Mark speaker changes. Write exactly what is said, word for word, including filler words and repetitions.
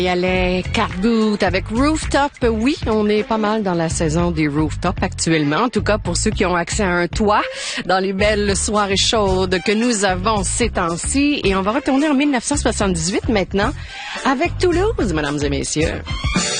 Speaker 1: Il y a les Cargoutes avec Rooftop. Oui, on est pas mal dans la saison des Rooftop actuellement. En tout cas, pour ceux qui ont accès à un toit dans les belles soirées chaudes que nous avons ces temps-ci. Et on va retourner en mille neuf cent soixante-dix-huit maintenant avec Toulouse, mesdames et messieurs.